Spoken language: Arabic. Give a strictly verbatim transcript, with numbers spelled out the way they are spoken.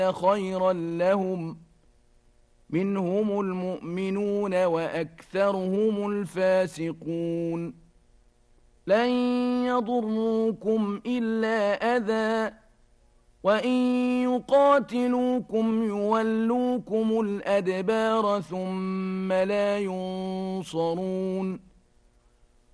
خيرا لهم منهم المؤمنون وأكثرهم الفاسقون لن يضروكم إلا أذى وإن يقاتلوكم يولوكم الأدبار ثم لا ينصرون